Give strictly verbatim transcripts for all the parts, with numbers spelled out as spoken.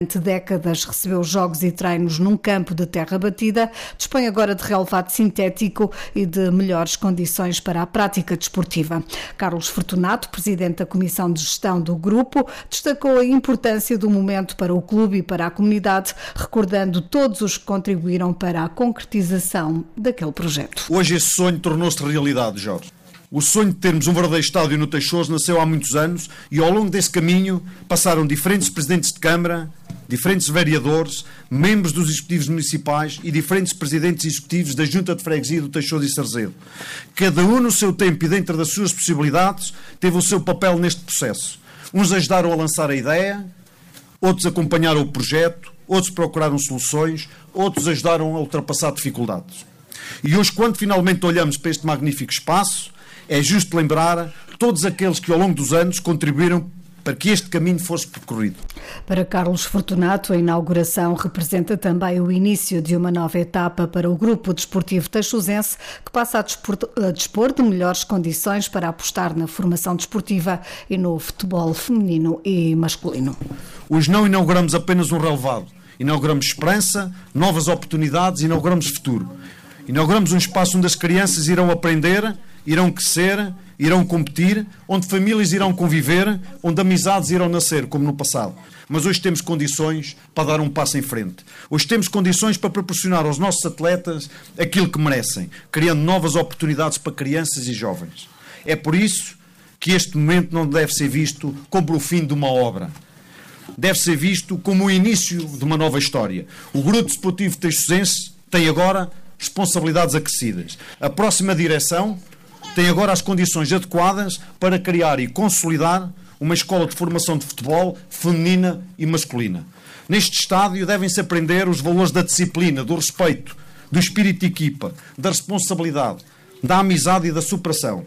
Durante décadas recebeu jogos e treinos num campo de terra batida, dispõe agora de relvado sintético e de melhores condições para a prática desportiva. Carlos Fortunato, presidente da Comissão de Gestão do grupo, destacou a importância do momento para o clube e para a comunidade, recordando todos os que contribuíram para a concretização daquele projeto. Hoje esse sonho tornou-se realidade, Jorge. O sonho de termos um verdadeiro estádio no Teixoso nasceu há muitos anos e ao longo desse caminho passaram diferentes presidentes de Câmara, diferentes vereadores, membros dos executivos municipais e diferentes presidentes executivos da Junta de Freguesia do Teixoso e Sarzedo. Cada um no seu tempo e dentro das suas possibilidades teve o seu papel neste processo. Uns ajudaram a lançar a ideia, outros acompanharam o projeto, outros procuraram soluções, outros ajudaram a ultrapassar dificuldades. E hoje, quando finalmente olhamos para este magnífico espaço, é justo lembrar todos aqueles que ao longo dos anos contribuíram para que este caminho fosse percorrido. Para Carlos Fortunato, a inauguração representa também o início de uma nova etapa para o Grupo Desportivo Teixosense, que passa a dispor, a dispor de melhores condições para apostar na formação desportiva e no futebol feminino e masculino. Hoje não inauguramos apenas um relevado, inauguramos esperança, novas oportunidades, inauguramos futuro. Inauguramos um espaço onde as crianças irão aprender, irão crescer, irão competir, onde famílias irão conviver, onde amizades irão nascer, como no passado. Mas hoje temos condições para dar um passo em frente. Hoje temos condições para proporcionar aos nossos atletas aquilo que merecem, criando novas oportunidades para crianças e jovens. É por isso que este momento não deve ser visto como o fim de uma obra. Deve ser visto como o início de uma nova história. O Grupo Desportivo Teixosense tem agora responsabilidades acrescidas. A próxima direção tem agora as condições adequadas para criar e consolidar uma escola de formação de futebol feminina e masculina. Neste estádio devem-se aprender os valores da disciplina, do respeito, do espírito de equipa, da responsabilidade, da amizade e da superação.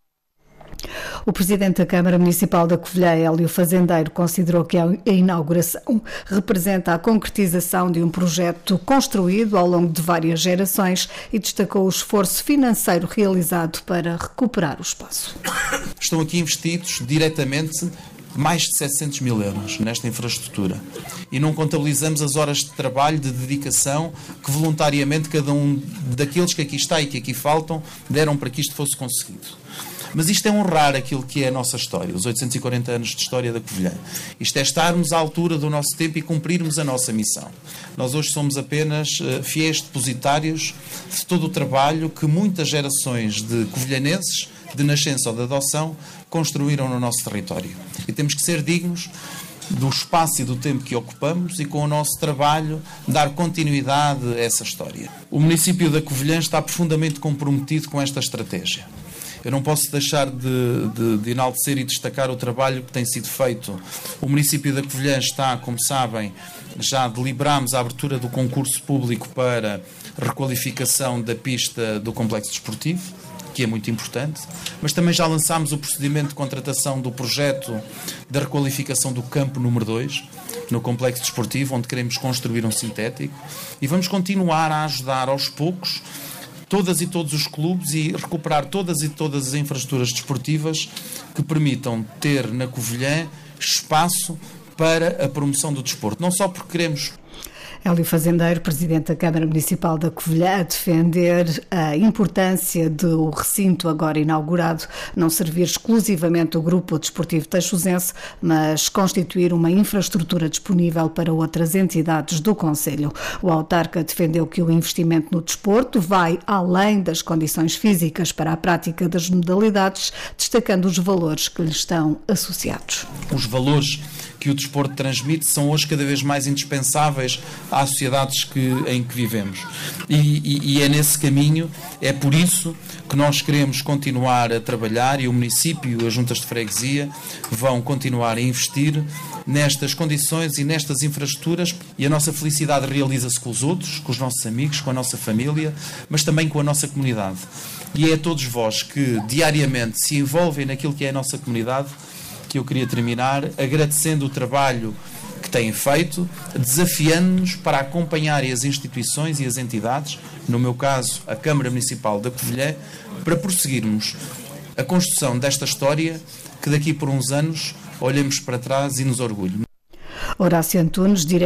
O presidente da Câmara Municipal da Covilhã, Hélio Fazendeiro, considerou que a inauguração representa a concretização de um projeto construído ao longo de várias gerações e destacou o esforço financeiro realizado para recuperar o espaço. Estão aqui investidos diretamente mais de setecentos mil euros nesta infraestrutura. E não contabilizamos as horas de trabalho, de dedicação, que voluntariamente cada um daqueles que aqui está e que aqui faltam deram para que isto fosse conseguido. Mas isto é honrar aquilo que é a nossa história, os oitocentos e quarenta anos de história da Covilhã. Isto é estarmos à altura do nosso tempo e cumprirmos a nossa missão. Nós hoje somos apenas uh, fiéis depositários de todo o trabalho que muitas gerações de covilhanenses, de nascença ou de adoção, construíram no nosso território. E temos que ser dignos do espaço e do tempo que ocupamos e com o nosso trabalho dar continuidade a essa história. O município da Covilhã está profundamente comprometido com esta estratégia. Eu não posso deixar de, de, de enaltecer e destacar o trabalho que tem sido feito. O município da Covilhã está, como sabem, já deliberámos a abertura do concurso público para requalificação da pista do complexo desportivo, que é muito importante, mas também já lançámos o procedimento de contratação do projeto da requalificação do campo número dois, no complexo desportivo, onde queremos construir um sintético, e vamos continuar a ajudar aos poucos todas e todos os clubes e recuperar todas e todas as infraestruturas desportivas que permitam ter na Covilhã espaço para a promoção do desporto. Não só porque queremos... Hélio Fazendeiro, presidente da Câmara Municipal da Covilhã, a defender a importância do recinto agora inaugurado não servir exclusivamente o Grupo Desportivo Teixosense, mas constituir uma infraestrutura disponível para outras entidades do concelho. O autarca defendeu que o investimento no desporto vai além das condições físicas para a prática das modalidades, destacando os valores que lhe estão associados. Os valores que o desporto transmite são hoje cada vez mais indispensáveis às sociedades que, em que vivemos. E, e, e é nesse caminho, é por isso que nós queremos continuar a trabalhar e o município e as juntas de freguesia vão continuar a investir nestas condições e nestas infraestruturas, e a nossa felicidade realiza-se com os outros, com os nossos amigos, com a nossa família, mas também com a nossa comunidade. E é a todos vós que diariamente se envolvem naquilo que é a nossa comunidade que eu queria terminar agradecendo o trabalho que têm feito, desafiando-nos para acompanharem as instituições e as entidades, no meu caso a Câmara Municipal da Covilhã, para prosseguirmos a construção desta história que daqui por uns anos olhemos para trás e nos orgulhe. Horácio Antunes, diretor